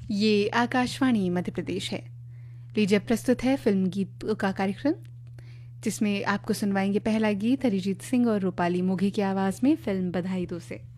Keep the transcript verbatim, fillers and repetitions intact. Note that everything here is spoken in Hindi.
ये आकाशवाणी मध्य प्रदेश है। लीजिए प्रस्तुत है फिल्म गीत का कार्यक्रम, जिसमें आपको सुनवाएंगे पहला गीत अरिजीत सिंह और रूपाली मोघी की आवाज़ में फिल्म बधाई दो से।